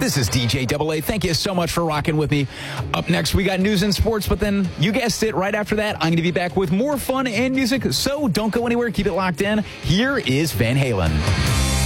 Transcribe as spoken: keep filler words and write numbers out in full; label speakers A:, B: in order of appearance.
A: This is D J Double A. Thank you so much for rocking with me. Up next, we got news and sports, but then you guessed it, right after that, I'm going to be back with more fun and music. So don't go anywhere. Keep it locked in. Here is Van Halen.